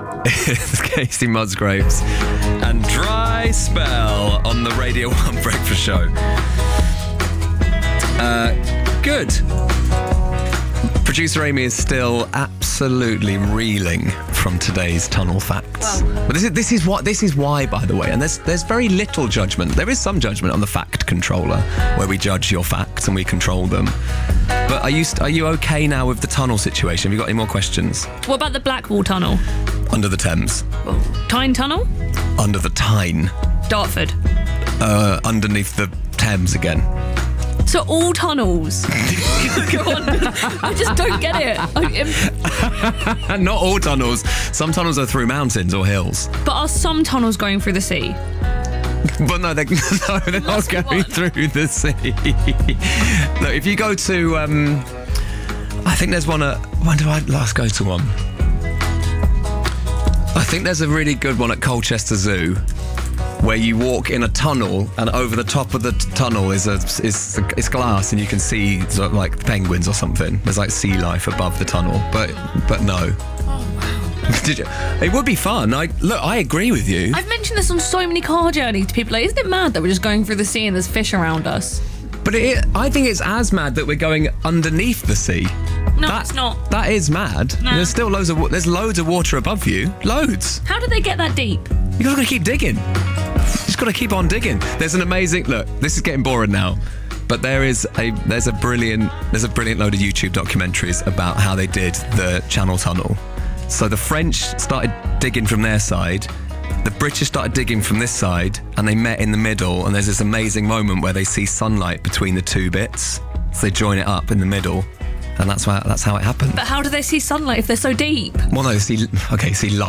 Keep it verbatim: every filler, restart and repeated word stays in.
It's Casey Musgraves and Dry Spell on the Radio one Breakfast Show. Uh, good. Producer Amy is still absolutely reeling from today's tunnel facts. Wow. But this is this is what this is why, by the way, and there's there's very little judgment. There is some judgment on the fact controller, where we judge your facts and we control them. But are you st- are you okay now with the tunnel situation? Have you got any more questions? What about the Blackwall Tunnel? Under the Thames. Tyne Tunnel? Under the Tyne. Dartford. Uh, underneath the Thames again. So all tunnels. Go on. I just don't get it. I, um, Not all tunnels. Some tunnels are through mountains or hills. but are some tunnels going through the sea? But no, they're, no, they're not Must be going one. through the sea. Look, if you go to, um, I think there's one at, when did I last go to one? I think there's a really good one at Colchester Zoo, where you walk in a tunnel and over the top of the t- tunnel is a is it's glass and you can see sort of like penguins or something. There's like sea life above the tunnel, but but no. Did you? It would be fun. I look. I agree with you. I've mentioned this on so many car journeys to people. Like, isn't it mad that we're just going through the sea and there's fish around us? But it, I think it's as mad that we're going underneath the sea. No, That- it's not. That is mad. No. There's still loads of wa- there's loads of water above you. Loads. How did they get that deep? You gotta keep digging. You just gotta keep on digging. There's an amazing look. This is getting boring now, but there is a there's a brilliant there's a brilliant load of YouTube documentaries about how they did the Channel Tunnel. So the French started digging from their side, the British started digging from this side, and they met in the middle. And there's this amazing moment where they see sunlight between the two bits, so they join it up in the middle, and that's why that's how it happened. But how do they see sunlight if they're so deep? Well, no, see, okay, see light.